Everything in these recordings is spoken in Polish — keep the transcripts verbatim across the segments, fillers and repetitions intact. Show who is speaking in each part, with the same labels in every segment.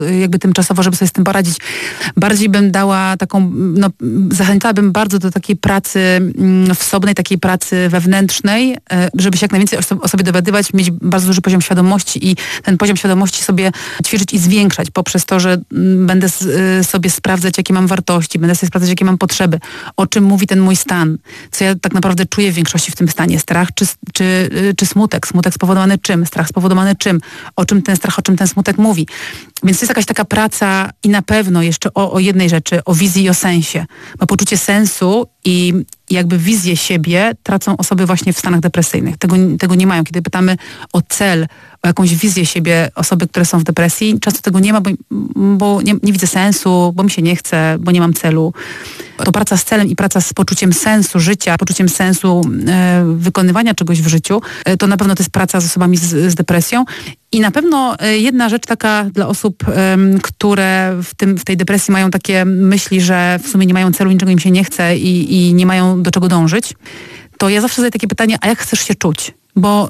Speaker 1: jakby tymczasowo, żeby sobie z tym poradzić. Bardziej bym dała taką, no zachęcałabym bardzo do takiej pracy wsobnej, takiej pracy wewnętrznej, żeby się jak najwięcej o sobie dowiadywać, mieć bardzo duży poziom świadomości i ten poziom świadomości sobie ćwiczyć i zwiększać poprzez to, że będę sobie sprawdzać, jakie mam wartości, będę sobie sprawdzać, jakie mam potrzeby, o czym mówi ten mój stan, co ja tak naprawdę czuję w większości w tym stanie, strach czy, czy, czy smutek, smutek spowodowany czym, strach spowodowany czym, o czym ten strach, o czym ten smutek mówi. Więc to jest jakaś taka praca i na pewno jeszcze o, o jednej rzeczy, o wizji i o sensie. Bo poczucie sensu i jakby wizję siebie tracą osoby właśnie w stanach depresyjnych. Tego, tego nie mają. Kiedy pytamy o cel, o jakąś wizję siebie osoby, które są w depresji, często tego nie ma, bo, bo nie, nie widzę sensu, bo mi się nie chce, bo nie mam celu. To praca z celem i praca z poczuciem sensu życia, poczuciem sensu e, wykonywania czegoś w życiu, e, to na pewno to jest praca z osobami z, z depresją. I na pewno jedna rzecz taka dla osób, um, które w, tym, w tej depresji mają takie myśli, że w sumie nie mają celu, niczego im się nie chce i, i nie mają do czego dążyć, to ja zawsze zadaję takie pytanie, a jak chcesz się czuć? Bo,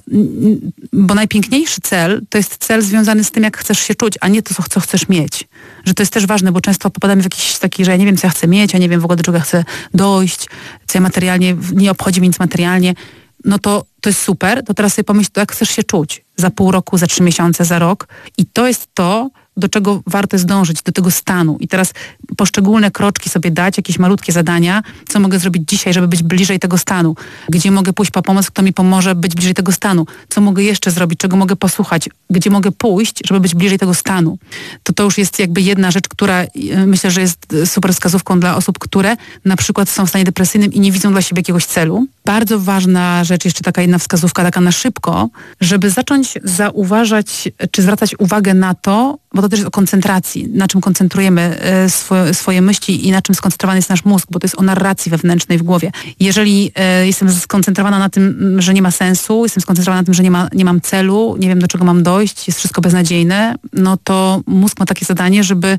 Speaker 1: bo najpiękniejszy cel to jest cel związany z tym, jak chcesz się czuć, a nie to, co, co chcesz mieć. Że to jest też ważne, bo często popadamy w jakiś taki, że ja nie wiem, co ja chcę mieć, ja nie wiem w ogóle, do czego ja chcę dojść, co ja materialnie, nie obchodzi mnie nic materialnie. No to, to jest super, to teraz sobie pomyśl, to jak chcesz się czuć za pół roku, za trzy miesiące, za rok. I to jest to, do czego warto jest dążyć, do tego stanu. I teraz poszczególne kroczki sobie dać, jakieś malutkie zadania, co mogę zrobić dzisiaj, żeby być bliżej tego stanu. Gdzie mogę pójść po pomoc, kto mi pomoże być bliżej tego stanu. Co mogę jeszcze zrobić, czego mogę posłuchać, gdzie mogę pójść, żeby być bliżej tego stanu. To to już jest jakby jedna rzecz, która myślę, że jest super wskazówką dla osób, które na przykład są w stanie depresyjnym i nie widzą dla siebie jakiegoś celu. Bardzo ważna rzecz, jeszcze taka jedna wskazówka, taka na szybko, żeby zacząć zauważać, czy zwracać uwagę na to, bo to też jest o koncentracji, na czym koncentrujemy swoje, swoje myśli i na czym skoncentrowany jest nasz mózg, bo to jest o narracji wewnętrznej w głowie. Jeżeli e, jestem skoncentrowana na tym, że nie ma sensu, jestem skoncentrowana na tym, że nie, ma, nie mam celu, nie wiem, do czego mam dojść, jest wszystko beznadziejne, no to mózg ma takie zadanie, żeby,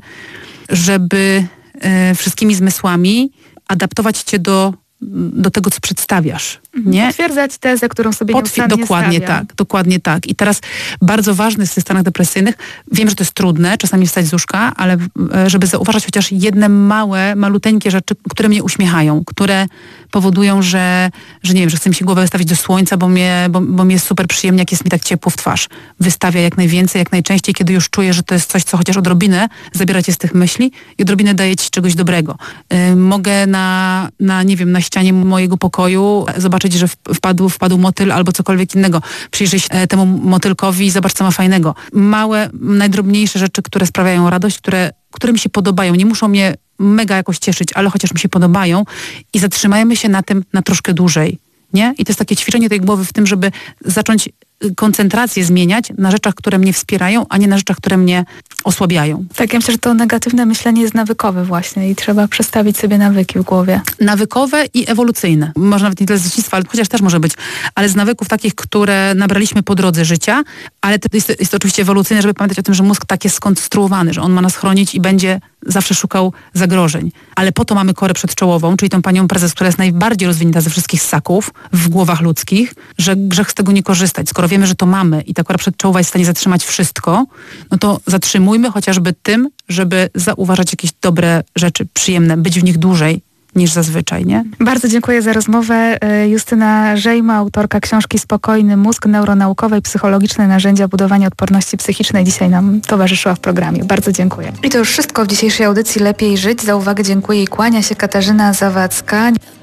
Speaker 1: żeby e, wszystkimi zmysłami adaptować cię do do tego, co przedstawiasz. Nie?
Speaker 2: Potwierdzać tezę, którą sobie
Speaker 1: Potwier-
Speaker 2: nieustannie
Speaker 1: Dokładnie
Speaker 2: stawia.
Speaker 1: tak, dokładnie tak. I teraz bardzo ważne jest w tych stanach depresyjnych, wiem, że to jest trudne, czasami wstać z łóżka, ale żeby zauważać chociaż jedne małe, maluteńkie rzeczy, które mnie uśmiechają, które powodują, że, że nie wiem, że chcę mi się głowę wystawić do słońca, bo mnie, bo, bo mnie jest super przyjemnie, jak jest mi tak ciepło w twarz. Wystawia jak najwięcej, jak najczęściej, kiedy już czuję, że to jest coś, co chociaż odrobinę zabiera cię z tych myśli i odrobinę daje ci czegoś dobrego. Yy, mogę na, na, nie wiem, na ścianie mojego pokoju zobaczyć, że wpadł, wpadł motyl albo cokolwiek innego. Przyjrzyj się temu motylkowi i zobacz, co ma fajnego. Małe, najdrobniejsze rzeczy, które sprawiają radość, które, które mi się podobają. Nie muszą mnie mega jakoś cieszyć, ale chociaż mi się podobają i zatrzymajmy się na tym na troszkę dłużej. Nie? I to jest takie ćwiczenie tej głowy w tym, żeby zacząć koncentrację zmieniać na rzeczach, które mnie wspierają, a nie na rzeczach, które mnie osłabiają.
Speaker 2: Tak, ja myślę, że to negatywne myślenie jest nawykowe właśnie i trzeba przestawić sobie nawyki w głowie.
Speaker 1: Nawykowe i ewolucyjne. Może nawet nie tyle z dzieciństwa, ale chociaż też może być. Ale z nawyków takich, które nabraliśmy po drodze życia, ale to jest, jest to oczywiście ewolucyjne, żeby pamiętać o tym, że mózg tak jest skonstruowany, że on ma nas chronić i będzie zawsze szukał zagrożeń. Ale po to mamy korę przedczołową, czyli tą panią prezes, która jest najbardziej rozwinięta ze wszystkich ssaków w głowach ludzkich, że grzech z tego nie korzystać. Skoro wiemy, że to mamy i ta kora przedczołowa jest w stanie zatrzymać wszystko, no to zatrzymujmy chociażby tym, żeby zauważać jakieś dobre rzeczy, przyjemne, być w nich dłużej niż zazwyczaj, nie?
Speaker 2: Bardzo dziękuję za rozmowę. Justyna Żejma, autorka książki Spokojny mózg, neuronaukowe i psychologiczne narzędzia budowania odporności psychicznej, dzisiaj nam towarzyszyła w programie. Bardzo dziękuję. I to już wszystko w dzisiejszej audycji Lepiej Żyć. Za uwagę dziękuję i kłania się Katarzyna Zawadzka.